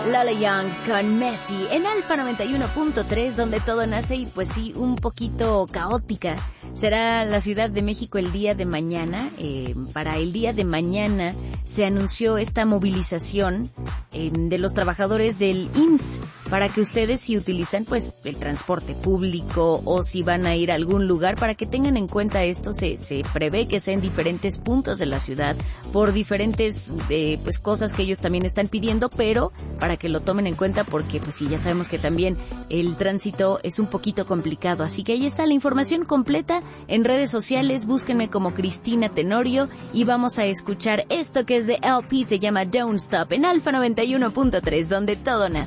Lola Young con Messi en Alfa 91.3, donde todo nace y pues sí, un poquito caótica. Será la Ciudad de México el día de mañana. Para el día de mañana se anunció esta movilización de los trabajadores del IMSS para que ustedes, si utilizan pues el transporte público o si van a ir a algún lugar, para que tengan en cuenta esto. Se prevé que sea en diferentes puntos de la ciudad por diferentes pues cosas que ellos también están pidiendo, pero para que lo tomen en cuenta porque pues sí, ya sabemos que también el tránsito es un poquito complicado. Así que ahí está la información completa en redes sociales. Búsquenme como Cristina Tenorio y vamos a escuchar esto que es de LP, se llama Don't Stop en Alfa 91.3, donde todo nace.